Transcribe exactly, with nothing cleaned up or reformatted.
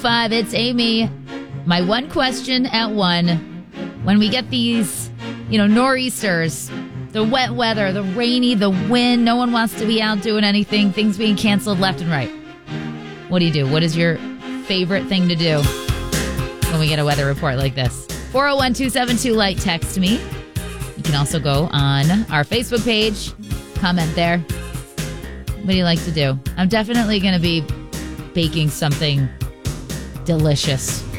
five. It's Amy. My one question at one. When we get these, you know, nor'easters, the wet weather, the rainy, the wind, no one wants to be out doing anything, things being canceled left and right. What do you do? What is your favorite thing to do when we get a weather report like this? four oh one, two seven two, light, text me. You can also go on our Facebook page, comment there. What do you like to do? I'm definitely going to be baking something delicious